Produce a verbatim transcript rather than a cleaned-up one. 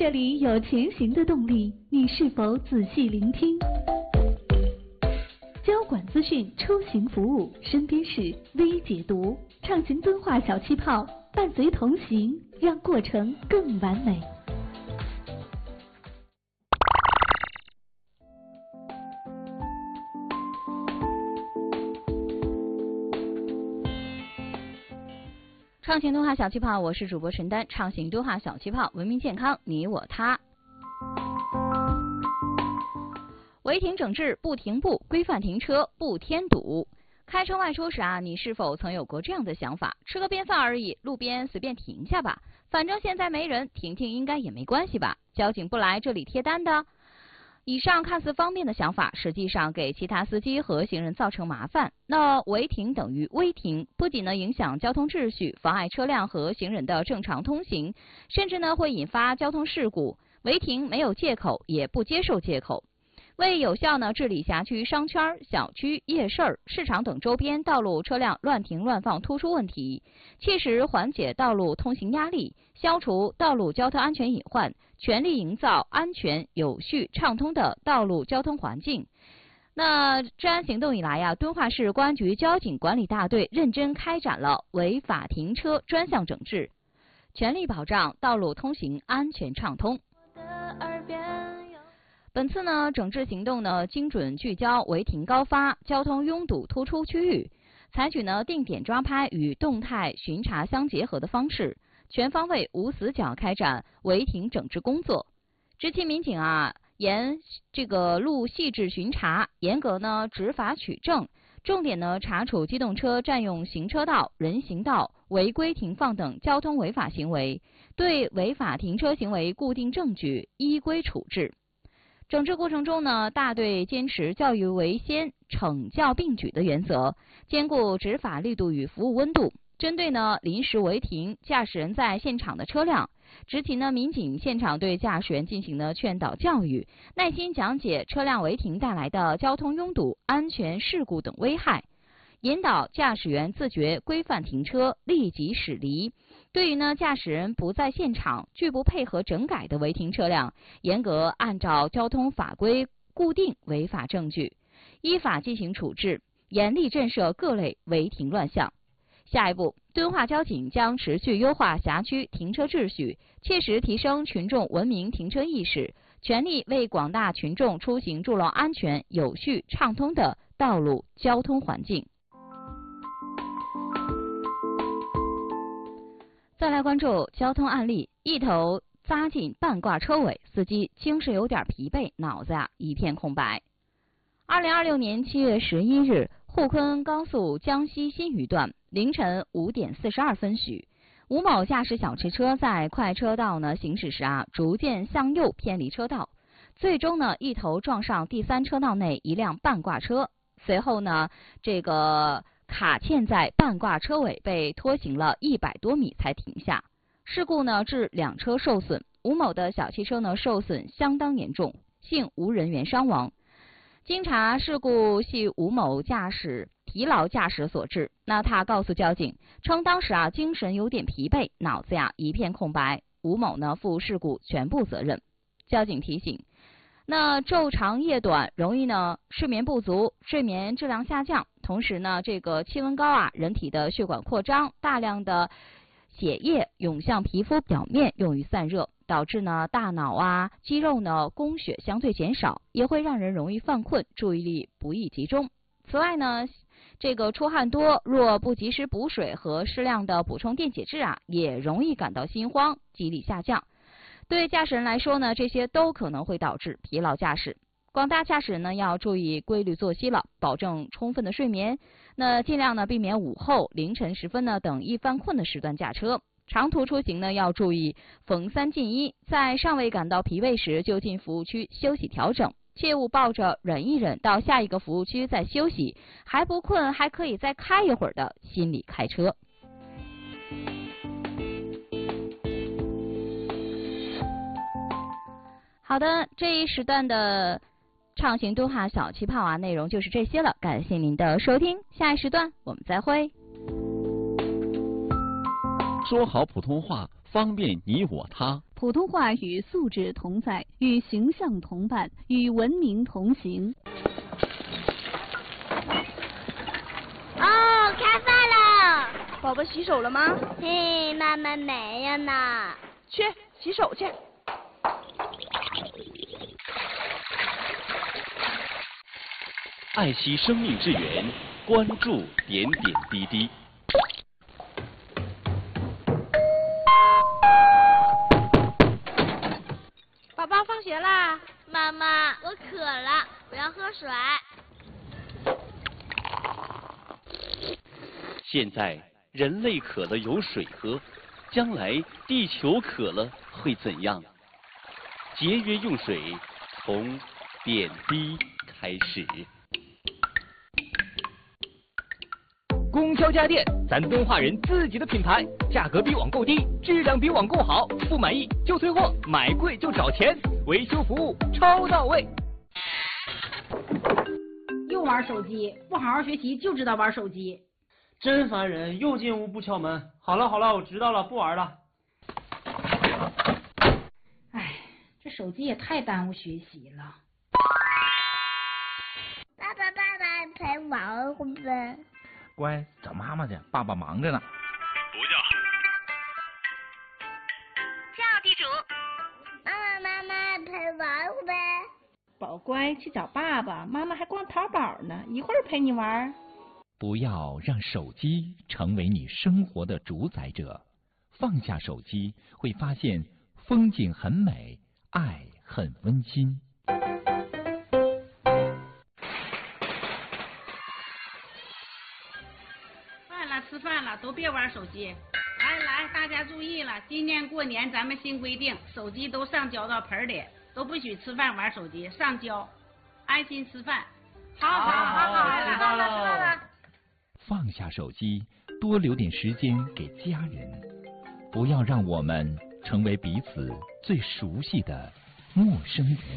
这里有前行的动力，你是否仔细聆听？交管资讯出行服务，身边事微解读，畅行敦化小气泡，伴随同行，让过程更完美。 畅行敦化小气泡，我是主播陈丹。畅行敦化小气泡，文明健康，你我他。违停整治不停步，规范停车不添堵。开车外出时啊，你是否曾有过这样的想法？吃个便饭而已，路边随便停下吧，反正现在没人，停停应该也没关系吧？交警不来这里贴单的。以上看似方便的想法，实际上给其他司机和行人造成麻烦。那违停等于危停，不仅呢影响交通秩序，妨碍车辆和行人的正常通行，甚至呢会引发交通事故。违停没有借口，也不接受借口。为有效呢治理辖区、商圈、小区、夜市、市场等周边道路车辆乱停乱放突出问题，切实缓解道路通行压力，消除道路交通安全隐患，全力营造安全、有序、畅通的道路交通环境。那治安行动以来呀，敦化市公安局交警管理大队认真开展了违法停车专项整治，全力保障道路通行安全畅通。本次呢，整治行动呢，精准聚焦违停高发、交通拥堵突出区域，采取呢定点抓拍与动态巡查相结合的方式，全方位无死角开展违停整治工作。执勤民警啊，严这个路细致巡查，严格呢执法取证，重点呢查处机动车占用行车道、人行道、违规停放等交通违法行为，对违法停车行为固定证据，依规处置。整治过程中呢，大队坚持教育为先、惩教并举的原则，兼顾执法力度与服务温度。针对呢临时违停、驾驶人在现场的车辆，执勤呢民警现场对驾驶员进行了劝导教育，耐心讲解车辆违停带来的交通拥堵、安全事故等危害，引导驾驶员自觉规范停车，立即驶离。对于呢驾驶人不在现场、拒不配合整改的违停车辆，严格按照交通法规固定违法证据，依法进行处置，严厉震慑各类违停乱象。下一步，敦化交警将持续优化辖区停车秩序，切实提升群众文明停车意识，全力为广大群众出行筑牢安全、有序、畅通的道路交通环境。再来关注交通案例，一头扎进半挂车尾，司机精神有点疲惫，脑子啊一片空白。二零二六年七月十一日，沪昆高速江西新余段凌晨五点四十二分许，吴某驾驶小汽车在快车道呢行驶时啊，逐渐向右偏离车道，最终呢一头撞上第三车道内一辆半挂车，随后呢这个卡嵌在半挂车尾，被拖行了一百多米才停下。事故呢致两车受损，吴某的小汽车呢受损相当严重，幸无人员伤亡。经查，事故系吴某驾驶疲劳驾驶所致。那他告诉交警称，当时啊精神有点疲惫，脑子呀一片空白。吴某呢负事故全部责任。交警提醒，那昼长夜短，容易呢睡眠不足，睡眠质量下降。同时呢，这个气温高啊，人体的血管扩张，大量的血液涌向皮肤表面，用于散热，导致呢大脑啊、肌肉呢供血相对减少，也会让人容易犯困，注意力不易集中。此外呢，这个出汗多，若不及时补水和适量的补充电解质啊，也容易感到心慌，记忆力下降。对驾驶人来说呢，这些都可能会导致疲劳驾驶。广大驾驶人呢要注意规律作息了，保证充分的睡眠。那尽量呢避免午后、凌晨时分呢等易犯困的时段驾车。长途出行呢要注意逢三进一，在尚未感到疲惫时就进服务区休息调整，切勿抱着忍一忍到下一个服务区再休息，还不困还可以再开一会儿的心理开车。好的，这一时段的畅行敦化小气泡啊，内容就是这些了，感谢您的收听，下一时段我们再会。 说好普通话，方便你我他。 普通话与素质同在，与形象同伴，与文明同行。 哦，开饭了！ 宝宝洗手了吗？ 嘿，妈妈没有呢。 去洗手去。 爱惜生命之源，关注点点滴滴。 宝宝放学啦！ 妈妈，我渴了，我要喝水。 现在人类渴了有水喝，将来地球渴了会怎样？节约用水，从点滴开始。 供销家电，咱敦化人自己的品牌，价格比网购低，质量比网购好，不满意就退货，买贵就找钱，维修服务超到位。 又玩手机，不好好学习就知道玩手机， 真烦人！又进屋不敲门。好了好了，我知道了，不玩了。 哎，这手机也太耽误学习了。 爸爸爸爸陪玩会呗。 乖，找妈妈去，爸爸忙着呢。 不叫。 叫地主。妈妈妈妈陪玩会呗。 宝乖，去找爸爸，妈妈还逛淘宝呢，一会儿陪你玩。 不要让手机成为你生活的主宰者，放下手机，会发现风景很美，爱很温馨。 吃饭了，都别玩手机。来来，大家注意了，今年过年咱们新规定，手机都上交到盆里，都不许吃饭玩手机，上交，安心吃饭。好好好好，知道了知道了。 放下手机，多留点时间给家人，不要让我们成为彼此最熟悉的陌生人。